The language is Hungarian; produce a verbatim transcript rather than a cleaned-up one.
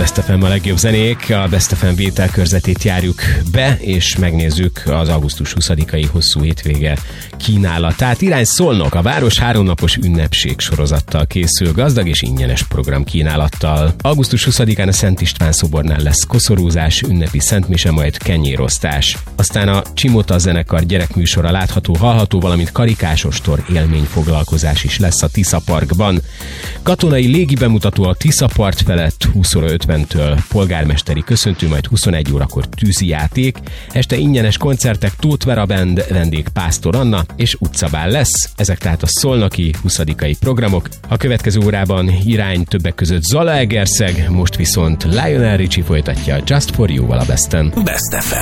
Best ef em a legjobb zenék, a Best ef em vételkörzetét járjuk be, és megnézzük az augusztus huszadikai hosszú hétvége kínálatát. Irány Szolnok, a város háromnapos ünnepség sorozattal készül, gazdag és ingyenes program kínálattal. augusztus huszadikán a Szent István szobornál lesz koszorúzás, ünnepi szentmise, majd kenyérosztás. Aztán a Csimota zenekar gyerekműsora látható, hallható, valamint karikásostor élményfoglalkozás is lesz a Tisza Parkban. Katonai légi bemutató a Tisza part felett húsz óra ötventől, polgármesteri köszöntő, majd huszonegy órakor tűzijáték, este ingyenes koncertek, Tóth Vera Band, vendég Pásztor Anna és utcabál lesz. Ezek tehát a szolnoki huszadikai programok. A következő órában irány többek között Zalaegerszeg, most viszont Lionel Richie folytatja Just For You-val a Besten. Best ef em.